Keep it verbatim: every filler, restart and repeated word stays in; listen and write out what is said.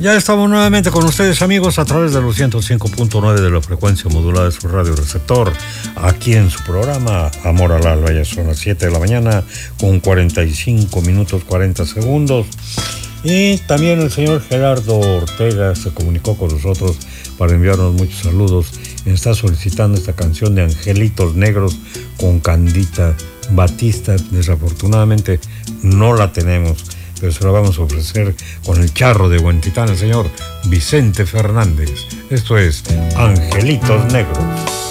Ya estamos nuevamente con ustedes, amigos, a través de los ciento cinco punto nueve de la frecuencia modulada de su radio receptor, aquí en su programa Amor al Alba. Ya son las siete de la mañana con cuarenta y cinco minutos cuarenta segundos. Y también el señor Gerardo Ortega se comunicó con nosotros para enviarnos muchos saludos. Está solicitando esta canción de Angelitos Negros con Candita Batista. Desafortunadamente no la tenemos, pero se la vamos a ofrecer con el charro de Huentitán, el señor Vicente Fernández. Esto es Angelitos Negros.